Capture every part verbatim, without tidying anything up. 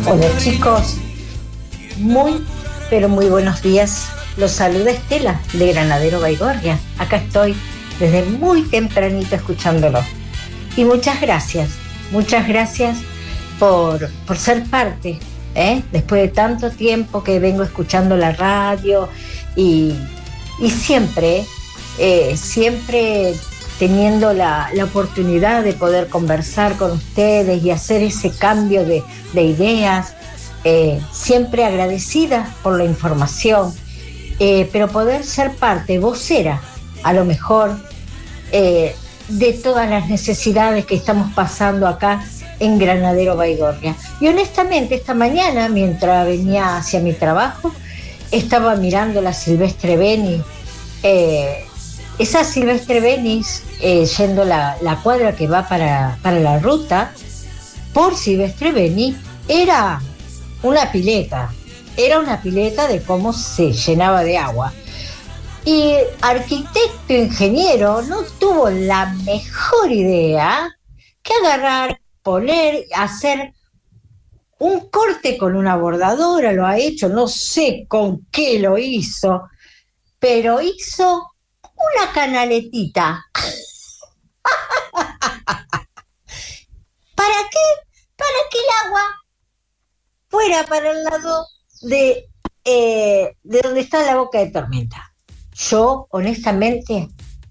Hola chicos, muy pero muy buenos días. Los saluda Estela de Granadero Baigorria. Acá estoy desde muy tempranito escuchándolo. Y muchas gracias, muchas gracias por, por ser parte, ¿eh? Después de tanto tiempo que vengo escuchando la radio y, y siempre, eh, siempre teniendo la, la oportunidad de poder conversar con ustedes y hacer ese cambio de, de ideas, eh, siempre agradecida por la información, eh, pero poder ser parte, vocera, a lo mejor, eh, de todas las necesidades que estamos pasando acá en Granadero Baigorria. Y honestamente, esta mañana, mientras venía hacia mi trabajo, estaba mirando la Silvestre Beni, eh, esa Silvestre Benis, eh, yendo la, la cuadra que va para, para la ruta, por Silvestre Beni, era una pileta, era una pileta de cómo se llenaba de agua. Y arquitecto, ingeniero, no tuvo la mejor idea que agarrar, poner, hacer un corte con una bordadora, lo ha hecho, no sé con qué lo hizo, pero hizo una canaletita. ¿Para qué? Para que el agua fuera para el lado de, eh, de donde está la boca de tormenta. Yo, honestamente,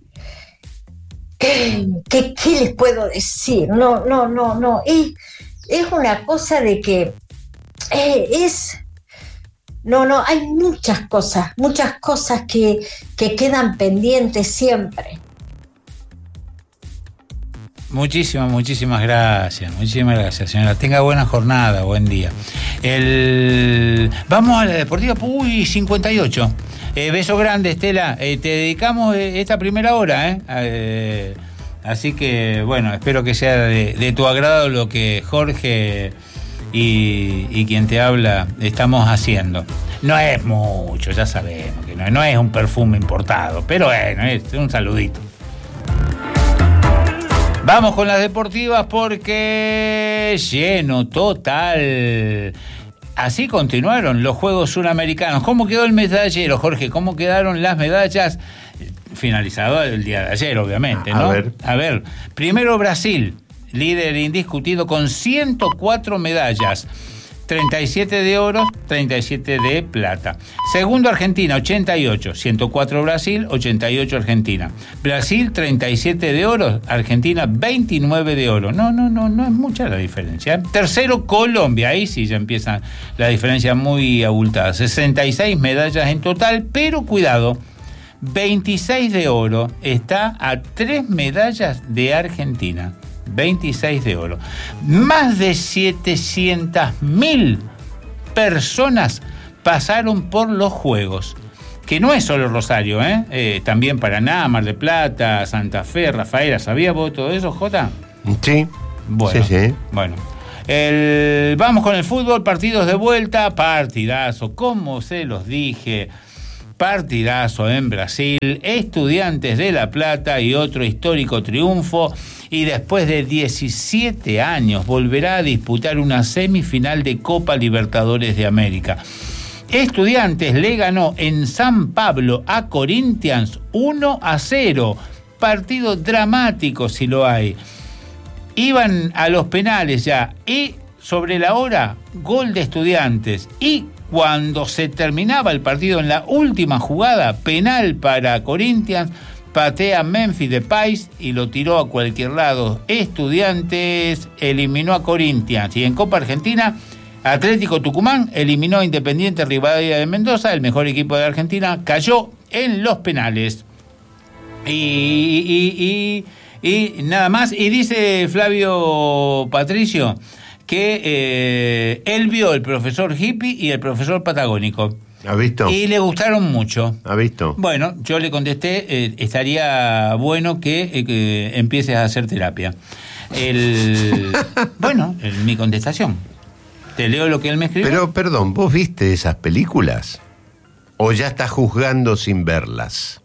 ¿qué, qué, qué les puedo decir? No, no, no, no. Es, es una cosa de que eh, es... No, no, hay muchas cosas, muchas cosas que, que quedan pendientes siempre. Muchísimas, muchísimas gracias, muchísimas gracias, señora. Tenga buena jornada, buen día. El... Vamos a la deportiva, uy, cincuenta y ocho. Eh, beso grande, Estela. Eh, te dedicamos esta primera hora, ¿eh? eh así que, bueno, espero que sea de, de tu agrado lo que Jorge y, y quien te habla estamos haciendo. No es mucho, ya sabemos que no, no es un perfume importado, pero bueno, es un saludito. Vamos con las deportivas porque lleno total. Así continuaron los Juegos Suramericanos. ¿Cómo quedó el medallero, Jorge? ¿Cómo quedaron las medallas? Finalizado el día de ayer, obviamente, ¿no? A ver. A ver, primero Brasil, líder indiscutido con ciento cuatro medallas. treinta y siete de oro, treinta y siete de plata. Segundo Argentina, ochenta y ocho. ciento cuatro Brasil, ochenta y ocho Argentina. Brasil, treinta y siete de oro. Argentina, veintinueve de oro. No, no, no, no es mucha la diferencia. Tercero Colombia. Ahí sí ya empieza la diferencia muy abultada. sesenta y seis medallas en total, pero cuidado, veintiséis de oro. Está a tres medallas de Argentina. veintiséis de oro. Más de setecientas mil personas pasaron por los Juegos. Que no es solo Rosario, ¿eh? eh también Paraná, Mar del Plata, Santa Fe, Rafaela. ¿Sabías vos todo eso, Jota? Sí. Bueno, sí, sí. Bueno. El, vamos con el fútbol, partidos de vuelta, partidazo, como se los dije. Partidazo en Brasil, Estudiantes de La Plata y otro histórico triunfo, y después de diecisiete años volverá a disputar una semifinal de Copa Libertadores de América. Estudiantes le ganó en San Pablo a Corinthians uno a cero, partido dramático si lo hay. Iban a los penales ya y sobre la hora, gol de Estudiantes, y cuando se terminaba el partido en la última jugada, penal para Corinthians, patea Memphis Depay y lo tiró a cualquier lado. Estudiantes eliminó a Corinthians. Y en Copa Argentina, Atlético Tucumán eliminó a Independiente Rivadavia de Mendoza, el mejor equipo de Argentina, cayó en los penales. Y, y, y, y nada más. Y dice Flavio Patricio que eh, él vio el profesor hippie y el profesor patagónico. ¿Ha visto? Y le gustaron mucho. ¿Ha visto? Bueno, yo le contesté, eh, estaría bueno que, eh, que empieces a hacer terapia. El, bueno, el, mi contestación. Te leo lo que él me escribió. Pero, perdón, ¿vos viste esas películas? ¿O ya estás juzgando sin verlas?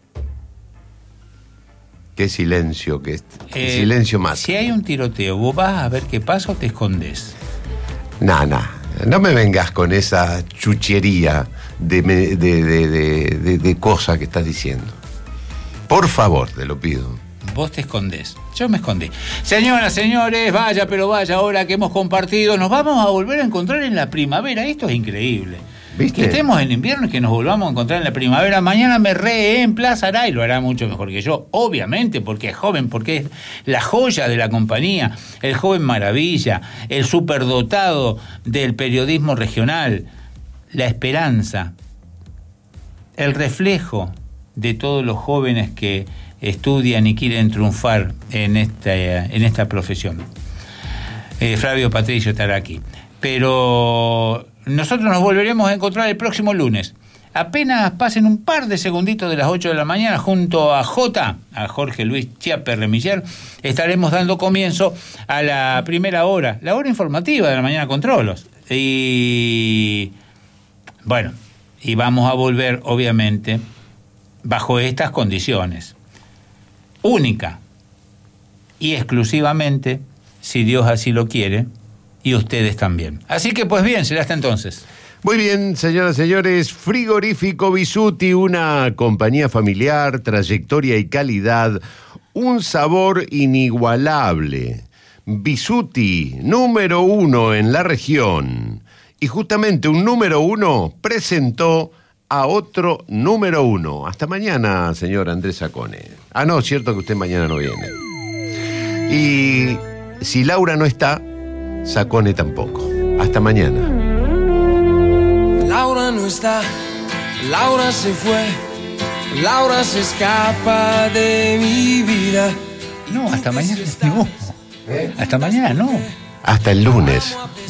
Qué silencio, qué, qué eh, silencio más. Si hay un tiroteo, ¿vos vas a ver qué pasa o te escondes? Nah, nah, No me vengas con esa chuchería de, de, de, de, de, de cosas que estás diciendo. Por favor, te lo pido. Vos te escondés, yo me escondí. Señoras, señores, vaya, pero vaya, ahora que hemos compartido, nos vamos a volver a encontrar en la primavera. Esto es increíble. ¿Viste? Que estemos en invierno y que nos volvamos a encontrar en la primavera. Mañana me reemplazará y lo hará mucho mejor que yo, obviamente, porque es joven, porque es la joya de la compañía, el joven maravilla, el superdotado del periodismo regional, la esperanza, el reflejo de todos los jóvenes que estudian y quieren triunfar en esta, en esta profesión. Eh, Flavio Patricio estará aquí. Pero nosotros nos volveremos a encontrar el próximo lunes. Apenas pasen un par de segunditos de las ocho de la mañana, junto a J, a Jorge Luis Chiappe Remiller, estaremos dando comienzo a la primera hora, la hora informativa de la mañana con Trolos. Y bueno, y vamos a volver, obviamente, bajo estas condiciones. Única y exclusivamente, si Dios así lo quiere, y ustedes también. Así que pues bien, será hasta entonces. Muy bien, señoras y señores, Frigorífico Bisuti, una compañía familiar, trayectoria y calidad, un sabor inigualable. Bisuti, número uno en la región. Y justamente un número uno presentó a otro número uno. Hasta mañana, señor Andrés Sacone. Ah, no, cierto que usted mañana no viene. Y si Laura no está, Sacone tampoco. Hasta mañana. Laura no está, Laura se fue, Laura se escapa de mi vida. No, hasta mañana no. Hasta mañana no. Hasta el lunes.